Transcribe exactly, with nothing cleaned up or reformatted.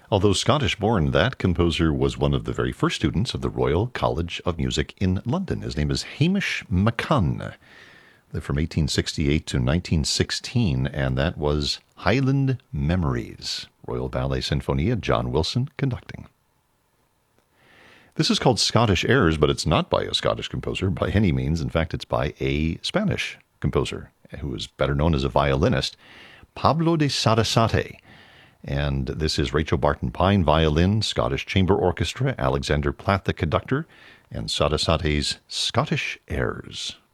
Although Scottish-born, that composer was one of the very first students of the Royal College of Music in London. His name is Hamish McCunn. Lived from eighteen sixty-eight to nineteen sixteen, and that was Highland Memories. Royal Ballet Sinfonia, John Wilson conducting. This is called Scottish Airs, but it's not by a Scottish composer by any means. In fact, it's by a Spanish composer who is better known as a violinist, Pablo de Sarasate. And this is Rachel Barton Pine, violin, Scottish Chamber Orchestra, Alexander Platt, the conductor, and Sarasate's Scottish Airs.